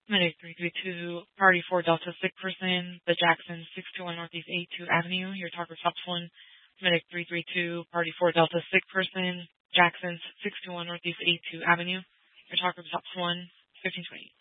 Medic 332, Party 4 Delta sick person, the Jackson 621 Northeast 82 Avenue. Your talker stops 1. Medic 332, Party 4 Delta sick person, Jackson 621 Northeast 82 Avenue. Your talker stops 1, 1520.